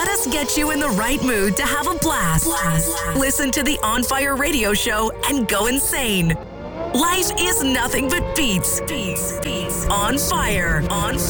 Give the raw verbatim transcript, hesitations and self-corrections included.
Let us get you in the right mood to have a blast. blast. Listen to the On Fire radio show and go insane. Life is nothing but beats. Beats. Beats. On Fire. On Fire.